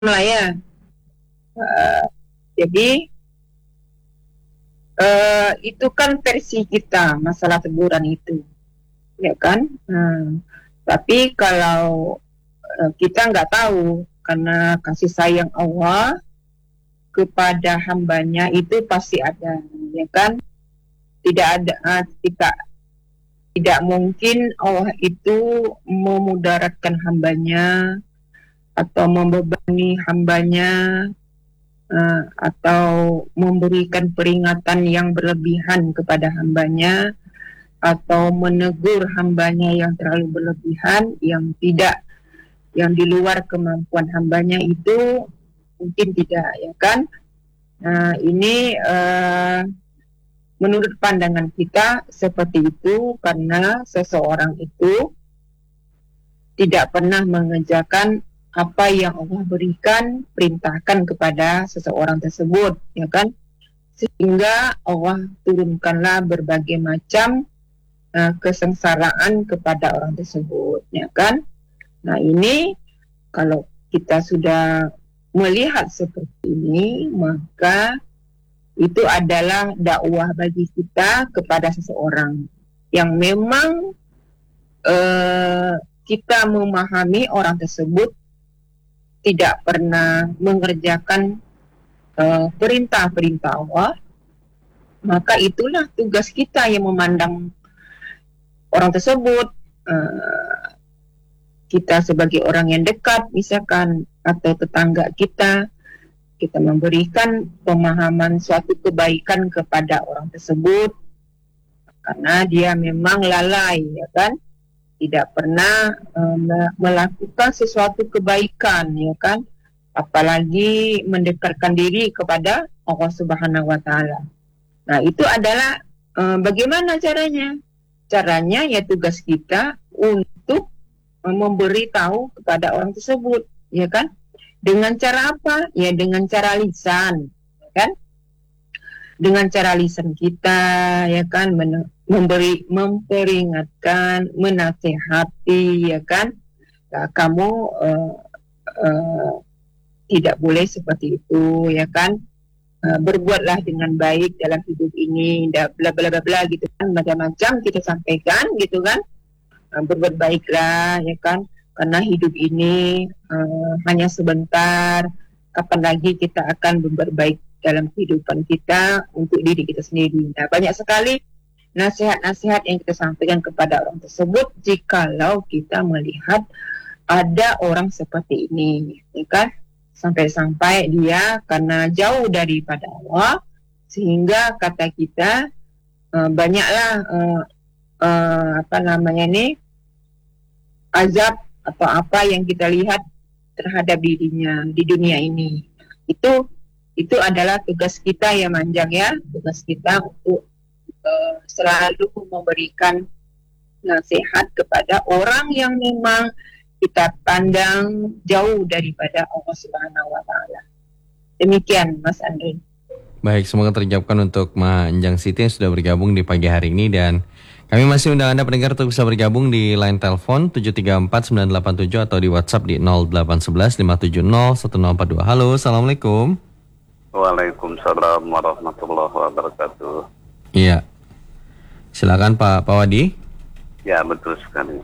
lah ya. Uh, jadi itu kan versi kita masalah teguran itu, ya kan? Tapi kalau kita nggak tahu, karena kasih sayang Allah kepada hambanya itu pasti ada, ya kan? Tidak ada, tidak mungkin Allah itu memudaratkan hambanya atau membebani hambanya, atau memberikan peringatan yang berlebihan kepada hambanya, atau menegur hambanya yang terlalu berlebihan, yang di luar kemampuan hambanya itu mungkin tidak, ya kan? Ini menurut pandangan kita seperti itu, karena seseorang itu tidak pernah mengerjakan apa yang Allah berikan, perintahkan kepada seseorang tersebut, ya kan? Sehingga Allah turunkanlah berbagai macam kesengsaraan kepada orang tersebut, ya kan? Nah, ini kalau kita sudah melihat seperti ini, maka itu adalah dakwah bagi kita kepada seseorang yang memang kita memahami orang tersebut tidak pernah mengerjakan perintah-perintah Allah, maka itulah tugas kita yang memandang orang tersebut. Kita sebagai orang yang dekat misalkan, atau tetangga kita memberikan pemahaman suatu kebaikan kepada orang tersebut, karena dia memang lalai, ya kan? Tidak pernah melakukan sesuatu kebaikan, ya kan? Apalagi mendekatkan diri kepada Allah Subhanahu wa taala. Nah, itu adalah bagaimana caranya? Caranya ya tugas kita untuk memberitahu kepada orang tersebut, ya kan? Dengan cara apa? Ya dengan cara lisan, ya kan? Dengan cara lisan kita, ya kan, memperingatkan, menasehati, ya kan? Nah, kamu tidak boleh seperti itu, ya kan? Berbuatlah dengan baik dalam hidup ini, bla bla bla bla gitu kan, macam-macam kita sampaikan gitu kan. Berbuat baiklah, ya kan? Karena hidup ini hanya sebentar. Kapan lagi kita akan berbuat baik dalam kehidupan kita untuk diri kita sendiri. Nah, banyak sekali nasihat-nasihat yang kita sampaikan kepada orang tersebut jikalau kita melihat ada orang seperti ini, ya kan? Sampai-sampai dia karena jauh daripada Allah, sehingga kata kita banyaklah azab atau apa yang kita lihat terhadap dirinya di dunia ini. Itu adalah tugas kita ya Manjang, ya, tugas kita untuk selalu memberikan nasihat kepada orang yang memang kita pandang jauh daripada Allah Subhanahu wa taala. Demikian Mas Andre. Baik, semoga terjawabkan untuk Manjang Siti yang sudah bergabung di pagi hari ini, dan kami masih undang Anda pendengar untuk bisa bergabung di line telepon 734-987 atau di WhatsApp di 0811-570-1042. Halo, Assalamualaikum. Waalaikumsalam warahmatullahi wabarakatuh. Iya. Silakan Pak Wadi. Ya, betul sekali.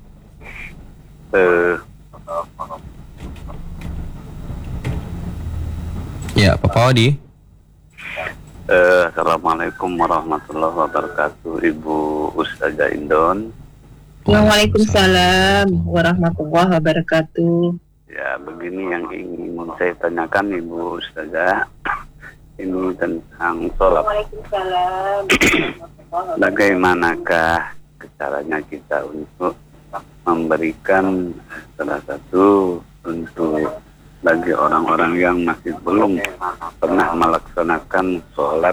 Ya, Pak Wadi. Assalamualaikum warahmatullahi wabarakatuh, Ibu Ustazah Indon. Waalaikumsalam warahmatullahi wabarakatuh. Ya, begini yang ingin saya tanyakan Ibu Ustazah, ini tentang sholat. Waalaikumsalam. Bagaimanakah caranya kita untuk memberikan salah satu untuk bagi orang-orang yang masih belum pernah melaksanakan sholat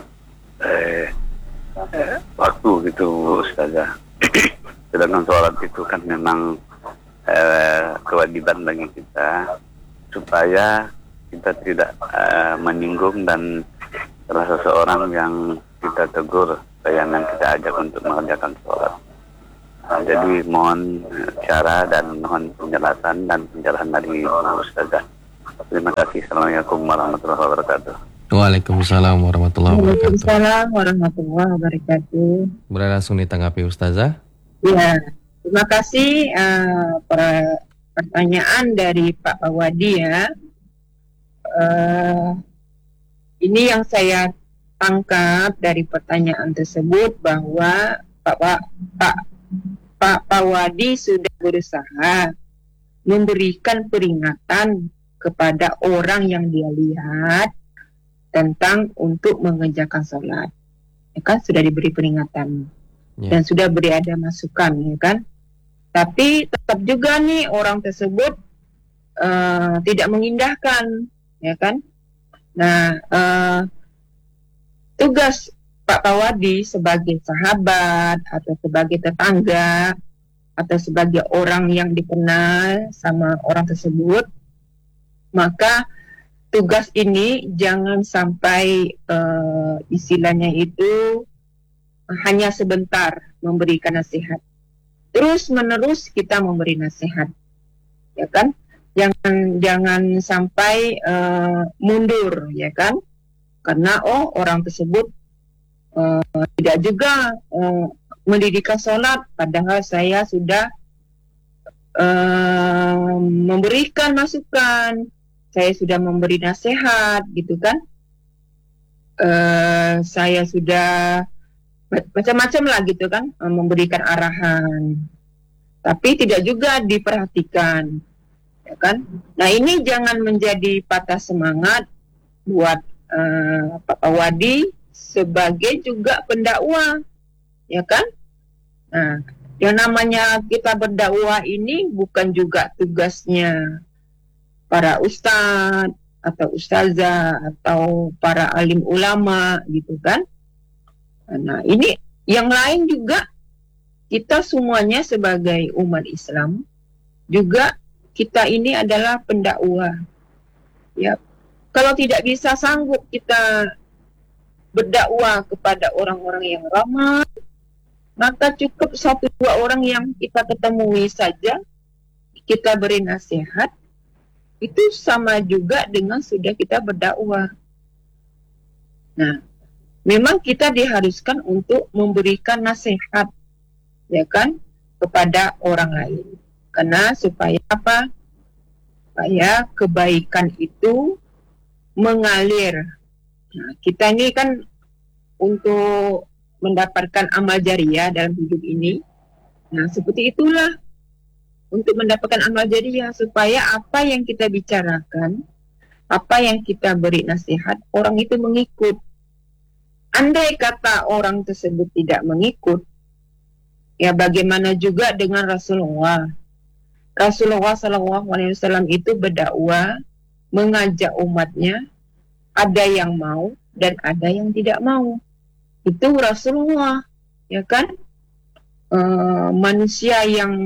waktu gitu Ustazah. Sedangkan sholat itu kan memang kewajiban bagi kita, supaya kita tidak menyinggung dan salah seseorang yang kita tegur, yang kita ajak untuk mengerjakan sholat. Jadi mohon cara dan mohon penjelasan dan penjelasan dari Ustazah. Terima kasih. Assalamualaikum warahmatullahi wabarakatuh. Waalaikumsalam warahmatullahi wabarakatuh. Waalaikumsalam warahmatullahi wabarakatuh. Boleh langsung ditanggapi Ustazah? Ya, terima kasih pertanyaan dari Pak Pawadi ya. Ini yang saya tangkap dari pertanyaan tersebut bahwa Pak Pawadi sudah berusaha memberikan peringatan kepada orang yang dia lihat tentang untuk mengerjakan sholat. Ya kan, sudah diberi peringatan dan sudah beri ada masukan, ya kan. Tapi tetap juga nih orang tersebut tidak mengindahkan, ya kan. Nah, tugas Pak Pawadi sebagai sahabat atau sebagai tetangga atau sebagai orang yang dikenal sama orang tersebut, maka tugas ini jangan sampai istilahnya itu hanya sebentar memberikan nasihat. Terus menerus kita memberi nasihat, ya kan? Jangan sampai mundur, ya kan? Karena orang tersebut tidak juga mendirikan sholat, padahal saya sudah memberikan masukan, saya sudah memberi nasihat, gitu kan? Saya sudah macam-macam lah gitu kan, memberikan arahan, tapi tidak juga diperhatikan, ya kan? Nah, ini jangan menjadi patah semangat buat Pak Pawadi sebagai juga pendakwah, ya kan? Nah, yang namanya kita berdakwah ini bukan juga tugasnya para ustadz atau ustazah atau para alim ulama, gitu kan? Nah, ini yang lain juga, kita semuanya sebagai umat Islam juga, kita ini adalah pendakwah. Ya, kalau tidak bisa sanggup kita berdakwah kepada orang-orang yang ramai, maka cukup 1-2 orang yang kita ketemui saja, kita beri nasihat, itu sama juga dengan sudah kita berdakwah. Nah, memang kita diharuskan untuk memberikan nasihat, ya kan, kepada orang lain. Karena supaya apa? Supaya kebaikan itu mengalir. Nah, kita ini kan untuk mendapatkan amal jariah dalam hidup ini. Nah, seperti itulah, untuk mendapatkan amal jariah, supaya apa yang kita bicarakan, apa yang kita beri nasihat, orang itu mengikut. Andai kata orang tersebut tidak mengikut, ya bagaimana juga dengan Rasulullah. Rasulullah SAW itu berdakwah, mengajak umatnya, ada yang mau dan ada yang tidak mau. Itu Rasulullah, ya kan? Manusia yang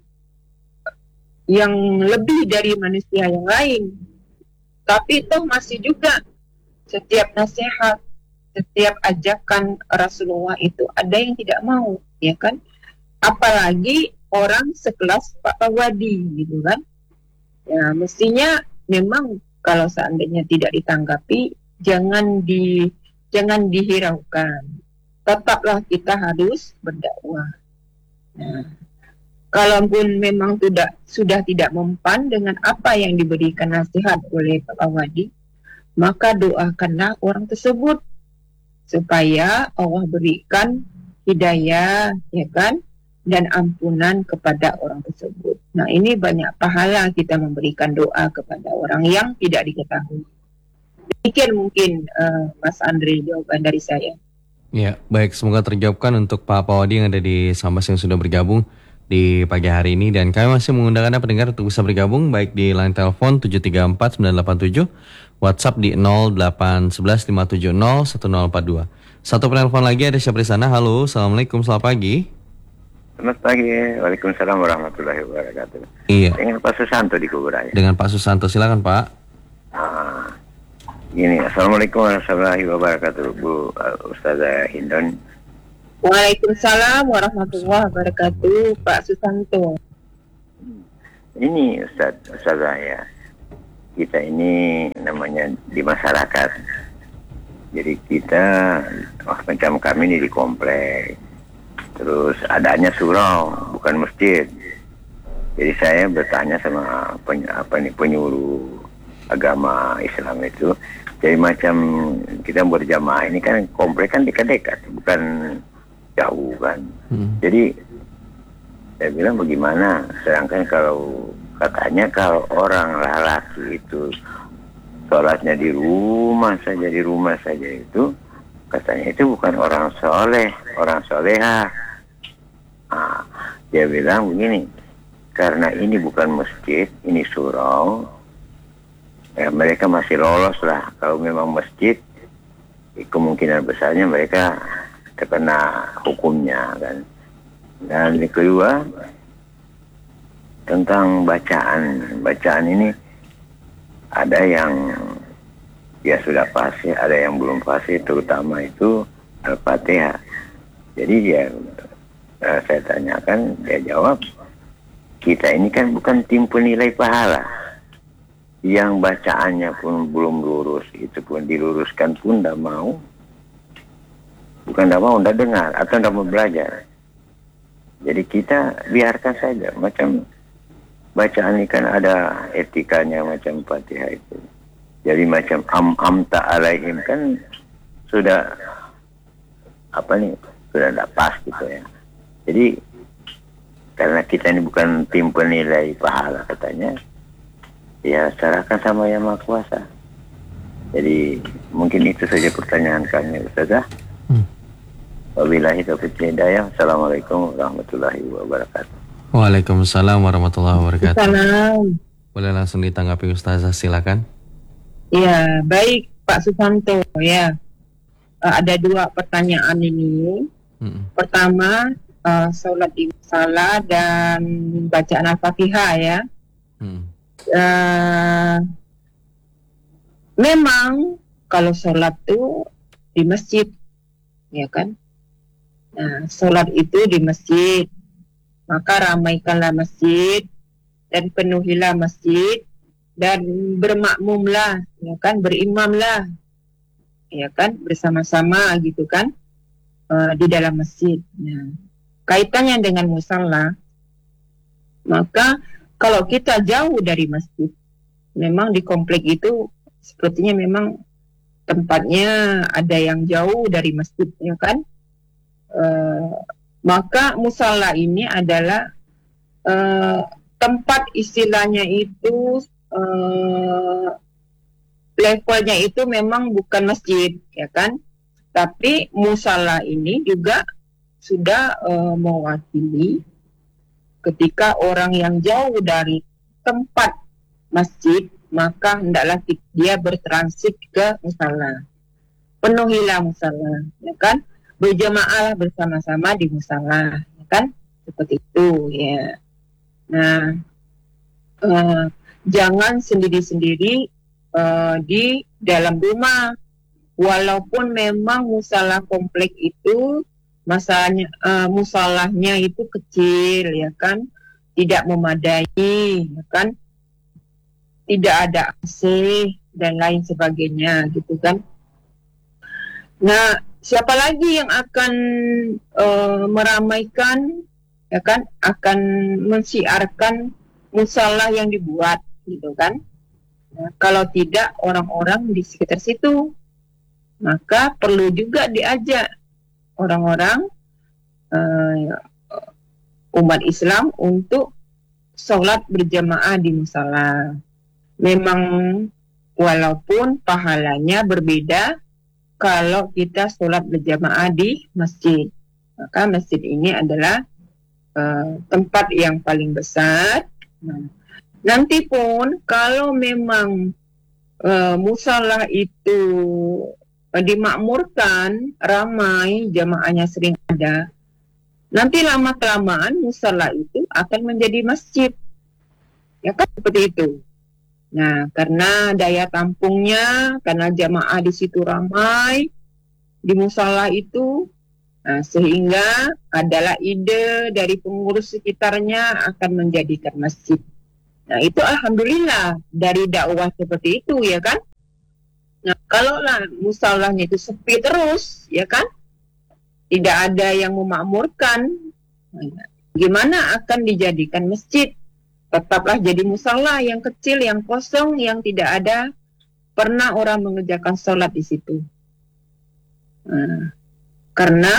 lebih dari manusia yang lain. Tapi itu masih juga setiap nasihat, setiap ajakan Rasulullah itu ada yang tidak mau, ya kan? Apalagi orang sekelas Pak Pawadi, gitu kan? Ya, mestinya memang kalau seandainya tidak ditanggapi, jangan dihiraukan. Tetaplah kita harus berdakwah. Nah, kalaupun memang sudah tidak mempan dengan apa yang diberikan nasihat oleh Pak Pawadi, maka doakanlah orang tersebut supaya Allah berikan hidayah, ya kan, dan ampunan kepada orang tersebut. Nah, ini banyak pahala kita memberikan doa kepada orang yang tidak diketahui. Demikian mungkin Mas Andre jawaban dari saya. Ya, baik, semoga terjawabkan untuk Pak Pawadi yang ada di Sambas yang sudah bergabung di pagi hari ini, dan kami masih mengundang Anda pendengar untuk bisa bergabung baik di line telepon 734-987, WhatsApp di 0811-570-1042. Satu penelpon lagi, ada siapa di sana? Halo, Assalamualaikum, selamat pagi. Selamat pagi, Waalaikumsalam warahmatullahi wabarakatuh. Iya. Dengan Pak Susanto di Kuburaya. Dengan Pak Susanto, silakan Pak. Gini, Assalamualaikum warahmatullahi wabarakatuh, Bu Ustazah Hindon. Waalaikumsalam warahmatullahi wabarakatuh, Pak Susanto. Ini Ustazah ya, kita ini namanya di masyarakat. Jadi kita macam kami ini di komplek. Terus adanya surau, bukan masjid. Jadi saya bertanya sama penyuluh agama Islam itu. Jadi macam kita berjamaah ini kan komplek kan dekat-dekat, bukan jauh kan. Jadi saya bilang bagaimana? Sedangkan kalau katanya kalau orang lelaki itu sholatnya di rumah saja itu katanya itu bukan orang soleh, orang soleha. Nah, dia bilang begini, karena ini bukan masjid, ini surau, ya mereka masih lolos lah. Kalau memang masjid, kemungkinan besarnya mereka terkena hukumnya kan. Dan yang kedua, tentang bacaan ini ada yang ya sudah pasti, ada yang belum pasti, terutama itu Al-Fatihah. Jadi dia saya tanyakan, dia jawab, kita ini kan bukan tim penilai pahala. Yang bacaannya pun belum lurus, itu pun diluruskan pun tidak mau. Bukan tidak mau, tidak dengar, atau tidak mau belajar. Jadi kita biarkan saja, macam bacaan ini kan ada etikanya macam Fatihah itu. Jadi macam amta alaihim kan sudah sudah tidak pas gitu ya. Jadi karena kita ini bukan tim penilai pahala katanya, ya serahkan sama Yang Maha Kuasa. Jadi mungkin itu saja pertanyaan kami, Ustazah. Wabillahi taufiq hidayah. Assalamualaikum warahmatullahi wabarakatuh. Waalaikumsalam warahmatullahi wabarakatuh. Salam. Boleh langsung ditanggapi Ustazah, silakan. Ya, baik Pak Susanto ya. Ada dua pertanyaan ini. Pertama, sholat di musala dan bacaan Al-Fatihah ya. Memang kalau sholat tuh di masjid, ya kan? Nah, sholat itu di masjid, maka ramaikanlah masjid dan penuhilah masjid dan bermakmumlah, ya kan? Berimamlah, ya kan? Bersama-sama gitu kan? Di dalam masjid. Nah, kaitannya dengan musala, maka kalau kita jauh dari masjid, memang di komplek itu sepertinya memang tempatnya ada yang jauh dari masjid, ya kan? Maka musala ini adalah tempat istilahnya itu levelnya itu memang bukan masjid, ya kan? Tapi musala ini juga sudah mewakili ketika orang yang jauh dari tempat masjid, maka hendaklah dia bertransit ke musala. Penuhilah musala, ya kan? Berjamaah bersama-sama di musala, ya kan? Seperti itu, ya. Nah, jangan sendiri-sendiri di dalam rumah, walaupun memang musala komplek itu musalahnya itu kecil, ya kan? Tidak memadai, ya kan? Tidak ada AC dan lain sebagainya, gitu kan? Nah, siapa lagi yang akan meramaikan, ya kan? Akan mensiarkan musalah yang dibuat, gitu kan? Nah, kalau tidak orang-orang di sekitar situ, maka perlu juga diajak orang-orang umat Islam untuk sholat berjamaah di musala. Memang walaupun pahalanya berbeda kalau kita sholat berjamaah di masjid, maka masjid ini adalah tempat yang paling besar. Nah, nanti pun kalau memang musala itu dimakmurkan, ramai, jamaahnya sering ada, nanti lama-kelamaan musala itu akan menjadi masjid, ya kan, seperti itu. Nah, karena daya tampungnya, karena jamaah di situ ramai di musala itu, nah, sehingga adalah ide dari pengurus sekitarnya akan menjadikan masjid. Nah, itu alhamdulillah dari dakwah seperti itu, ya kan? Nah, kalau lah musallahnya itu sepi terus, ya kan? Tidak ada yang memakmurkan, nah, gimana akan dijadikan masjid? Tetaplah jadi musalla yang kecil, yang kosong, yang tidak ada pernah orang mengerjakan sholat di situ. Nah, karena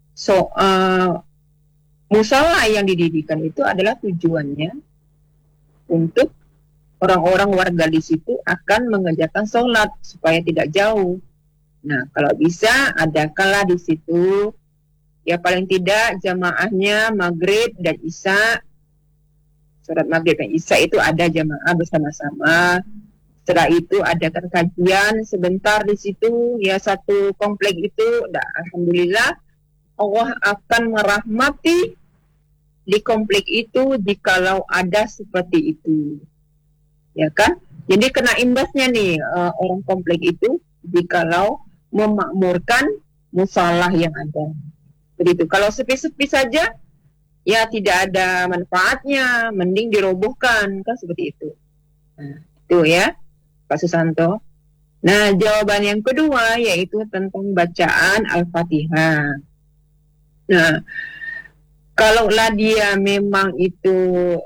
musalla yang didirikan itu adalah tujuannya untuk orang-orang warga di situ akan mengerjakan sholat supaya tidak jauh. Nah, kalau bisa adakanlah di situ, ya paling tidak jamaahnya maghrib dan isya. Sholat maghrib dan isya itu ada jamaah bersama-sama. Setelah itu ada kajian sebentar di situ, ya satu komplek itu. Dan alhamdulillah Allah akan merahmati di komplek itu jikalau ada seperti itu, ya kan? Jadi kena imbasnya nih orang komplek itu jikalau memakmurkan musalah yang ada. Begitu. Kalau sepi-sepi saja, ya tidak ada manfaatnya, mending dirobohkan, kan seperti itu. Nah, itu ya, Pak Susanto. Nah, jawaban yang kedua yaitu tentang bacaan Al-Fatihah. Nah, kalaulah dia memang itu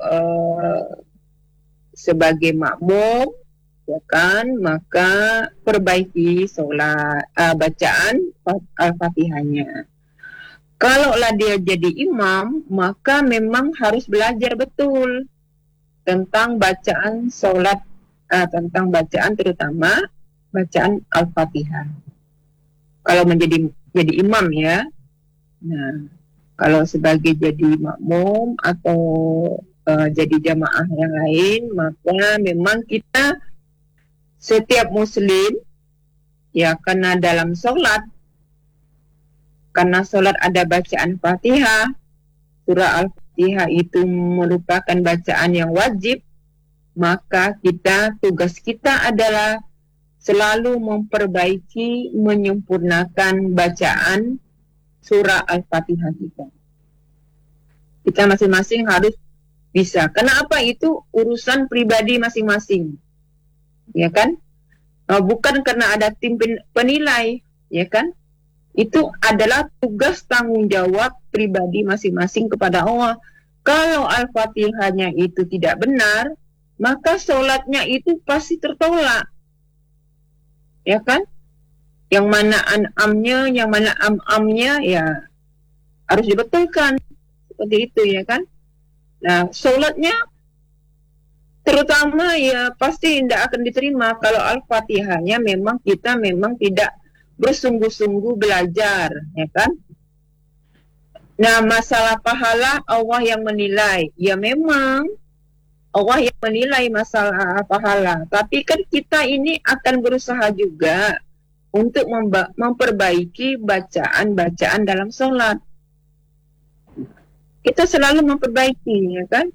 sebagai makmum, ya kan, maka perbaiki bacaan Al-Fatihahnya. Kalaulah dia jadi imam, maka memang harus belajar betul tentang bacaan tentang bacaan terutama bacaan Al-Fatihah. Kalau jadi imam ya. Nah, kalau sebagai jadi makmum atau jadi jamaah yang lain, maka memang kita setiap muslim ya karena dalam sholat, karena sholat ada bacaan Fatihah, surah Al-Fatihah itu merupakan bacaan yang wajib, maka tugas kita adalah selalu memperbaiki, menyempurnakan bacaan surah Al-Fatihah kita. Kita masing-masing harus bisa. Kenapa? Itu urusan pribadi masing-masing, ya kan? Bukan karena ada tim penilai, ya kan? Itu adalah tugas tanggung jawab pribadi masing-masing kepada Allah. Kalau Al-Fatihahnya itu tidak benar, maka sholatnya itu pasti tertolak, ya kan? Yang mana an'amnya, yang mana amnya, ya harus dibetulkan seperti itu, ya kan? Nah, sholatnya terutama ya pasti tidak akan diterima kalau Al-Fatihahnya kita memang tidak bersungguh-sungguh belajar, ya kan? Nah, masalah pahala Allah yang menilai. Ya memang Allah yang menilai masalah pahala. Tapi kan kita ini akan berusaha juga untuk memperbaiki bacaan-bacaan dalam sholat. Kita selalu memperbaiki, ya kan?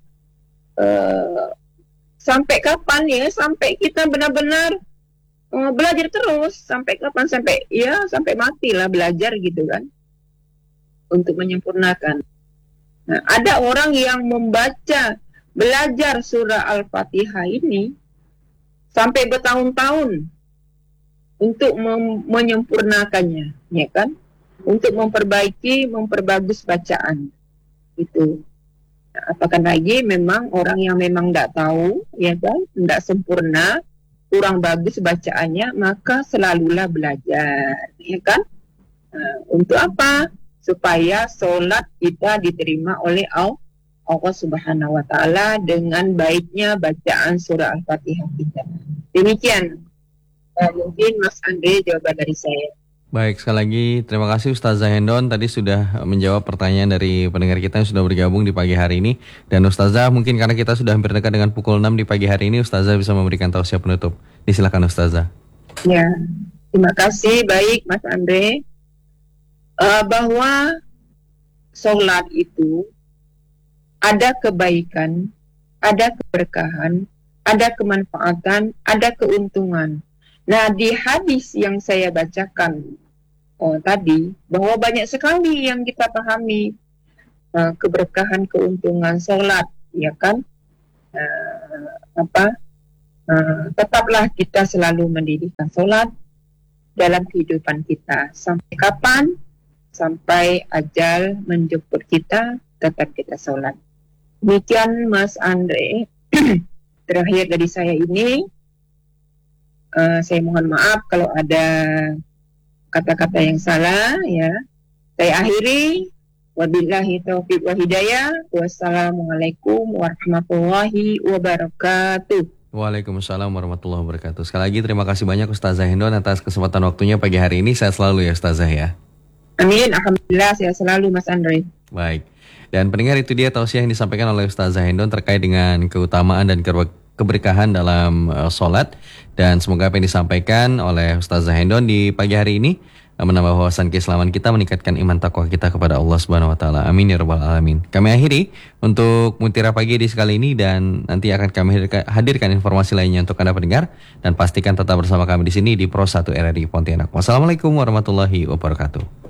Sampai kapan ya? Sampai kita benar-benar belajar terus. Sampai kapan? Sampai matilah belajar gitu kan, untuk menyempurnakan. Nah, ada orang yang belajar surah Al-Fatihah ini sampai bertahun-tahun untuk menyempurnakannya, ya kan? Untuk memperbagus bacaan itu. Nah, apakah lagi memang orang yang memang tidak tahu, ya kan? Tidak sempurna, kurang bagus bacaannya, maka selalulah belajar, ya kan? Nah, untuk apa? Supaya sholat kita diterima oleh Allah Subhanahu wa Ta'ala dengan baiknya bacaan surah Al-Fatihah kita. Demikian mungkin Mas Andre jawaban dari saya. Baik, sekali lagi terima kasih Ustazah Hendon tadi sudah menjawab pertanyaan dari pendengar kita yang sudah bergabung di pagi hari ini. Dan Ustazah, mungkin karena kita sudah hampir dekat dengan pukul 6 di pagi hari ini, Ustazah bisa memberikan tausiah penutup. Disilakan Ustazah. Ya, terima kasih. Baik Mas Andre. Bahwa sholat itu ada kebaikan, ada keberkahan, ada kemanfaatan, ada keuntungan. Nah, di hadis yang saya bacakan tadi, bahwa banyak sekali yang kita pahami keberkahan, keuntungan sholat, ya kan? tetaplah kita selalu mendirikan sholat dalam kehidupan kita. Sampai kapan? Sampai ajal menjemput kita, tetap kita sholat. Demikian Mas Andre. Terakhir dari saya ini, saya mohon maaf kalau ada kata-kata yang salah ya. Saya akhiri. Wabillahi taufiq wa hidayah. Wassalamualaikum warahmatullahi wabarakatuh. Waalaikumsalam warahmatullahi wabarakatuh. Sekali lagi terima kasih banyak Ustazah Hendon atas kesempatan waktunya pagi hari ini. Sehat selalu ya Ustazah ya. Amin, alhamdulillah sehat selalu Mas Andre. Baik. Dan pendengar, itu dia tausiah yang disampaikan oleh Ustazah Hendon terkait dengan keutamaan dan keberkahan dalam sholat. Dan semoga apa yang disampaikan oleh Ustazah Hendon di pagi hari ini menambah wawasan keislaman kita, meningkatkan iman takwa kita kepada Allah Subhanahu wa taala. Amin ya rabbal alamin. Kami akhiri untuk Mutiara Pagi edisi kali ini, dan nanti akan kami hadirkan informasi lainnya untuk Anda pendengar, dan pastikan tetap bersama kami di sini di Pro 1 RRI Pontianak. Wassalamualaikum warahmatullahi wabarakatuh.